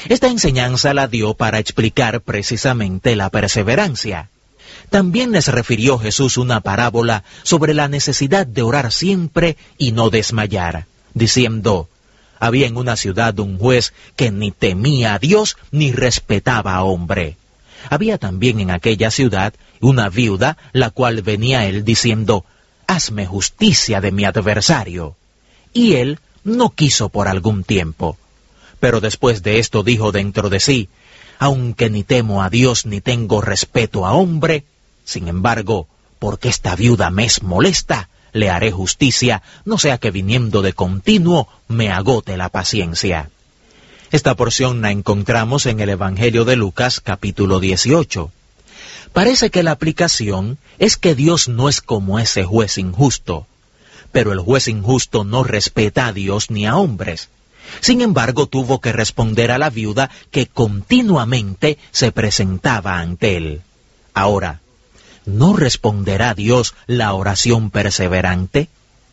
Esta enseñanza la dio para explicar precisamente la perseverancia. También les refirió Jesús una parábola sobre la necesidad de orar siempre y no desmayar, diciendo: había en una ciudad un juez que ni temía a Dios ni respetaba a hombre. Había también en aquella ciudad una viuda, la cual venía a él diciendo: hazme justicia de mi adversario. Y él no quiso por algún tiempo. Pero después de esto dijo dentro de sí: aunque ni temo a Dios ni tengo respeto a hombre, sin embargo, porque esta viuda me es molesta, le haré justicia, no sea que viniendo de continuo me agote la paciencia. Esta porción la encontramos en el Evangelio de Lucas, capítulo 18. Parece que la aplicación es que Dios no es como ese juez injusto, pero el juez injusto no respeta a Dios ni a hombres. Sin embargo, tuvo que responder a la viuda que continuamente se presentaba ante él. Ahora, ¿no responderá Dios la oración perseverante?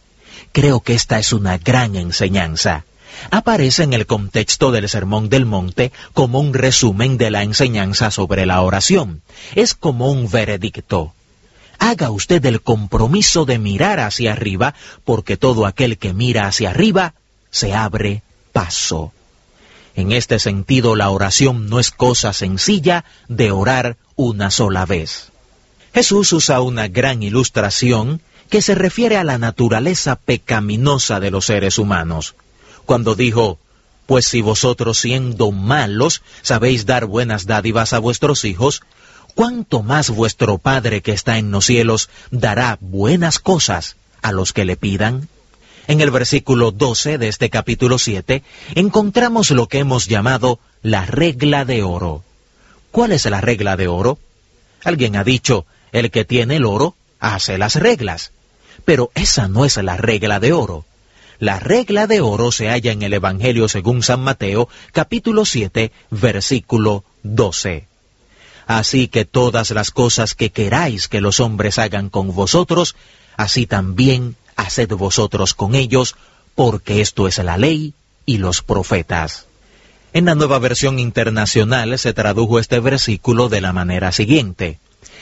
Creo que esta es una gran enseñanza. Aparece en el contexto del Sermón del Monte como un resumen de la enseñanza sobre la oración. Es como un veredicto. Haga usted el compromiso de mirar hacia arriba, porque todo aquel que mira hacia arriba se abre paso. En este sentido, la oración no es cosa sencilla de orar una sola vez. Jesús usa una gran ilustración que se refiere a la naturaleza pecaminosa de los seres humanos, cuando dijo: pues si vosotros siendo malos sabéis dar buenas dádivas a vuestros hijos, ¿cuánto más vuestro Padre que está en los cielos dará buenas cosas a los que le pidan? En el versículo 12 de este capítulo 7 encontramos lo que hemos llamado la regla de oro. ¿Cuál es la regla de oro? Alguien ha dicho: el que tiene el oro hace las reglas. Pero esa no es la regla de oro. La regla de oro se halla en el Evangelio según San Mateo, capítulo 7, versículo 12. Así que todas las cosas que queráis que los hombres hagan con vosotros, así también haced vosotros con ellos, porque esto es la ley y los profetas. En la Nueva Versión Internacional se tradujo este versículo de la manera siguiente: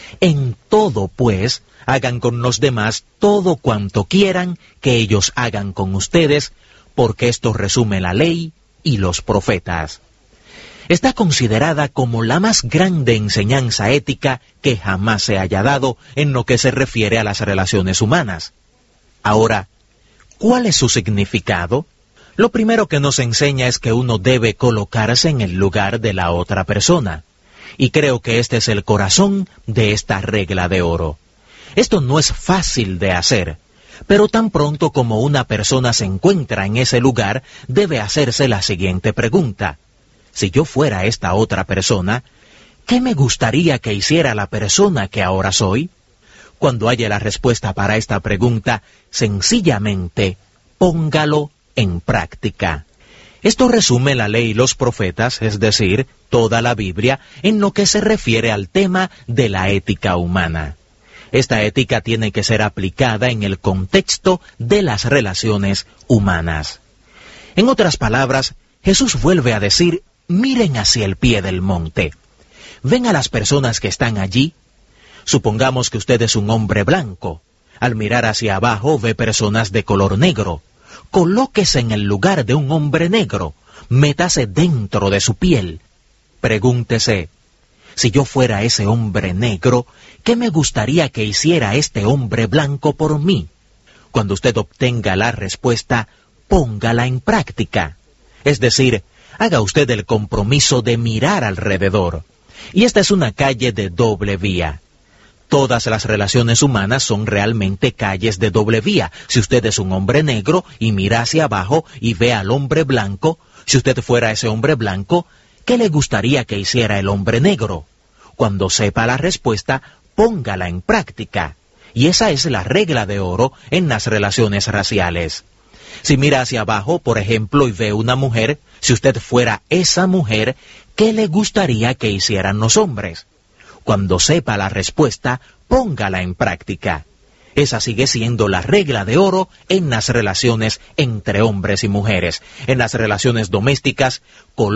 en todo, pues, hagan con los demás todo cuanto quieran que ellos hagan con ustedes, porque esto resume la ley y los profetas. Está considerada como la más grande enseñanza ética que jamás se haya dado en lo que se refiere a las relaciones humanas. Ahora, ¿cuál es su significado? Lo primero que nos enseña es que uno debe colocarse en el lugar de la otra persona. Y creo que este es el corazón de esta regla de oro. Esto no es fácil de hacer, pero tan pronto como una persona se encuentra en ese lugar, debe hacerse la siguiente pregunta: si yo fuera esta otra persona, ¿qué me gustaría que hiciera la persona que ahora soy? Cuando haya la respuesta para esta pregunta, sencillamente póngalo en práctica. Esto resume la ley y los profetas, es decir, toda la Biblia, en lo que se refiere al tema de la ética humana. Esta ética tiene que ser aplicada en el contexto de las relaciones humanas. En otras palabras, Jesús vuelve a decir: miren hacia el pie del monte. Ven a las personas que están allí. Supongamos que usted es un hombre blanco. Al mirar hacia abajo ve personas de color negro. Colóquese en el lugar de un hombre negro. Métase dentro de su piel. Pregúntese: si yo fuera ese hombre negro, ¿qué me gustaría que hiciera este hombre blanco por mí? Cuando usted obtenga la respuesta, póngala en práctica. Es decir, haga usted el compromiso de mirar alrededor. Y esta es una calle de doble vía. Todas las relaciones humanas son realmente calles de doble vía. Si usted es un hombre negro y mira hacia abajo y ve al hombre blanco, si usted fuera ese hombre blanco, ¿qué le gustaría que hiciera el hombre negro? Cuando sepa la respuesta, póngala en práctica. Y esa es la regla de oro en las relaciones raciales. Si mira hacia abajo, por ejemplo, y ve una mujer, si usted fuera esa mujer, ¿qué le gustaría que hicieran los hombres? Cuando sepa la respuesta, póngala en práctica. Esa sigue siendo la regla de oro en las relaciones entre hombres y mujeres. En las relaciones domésticas,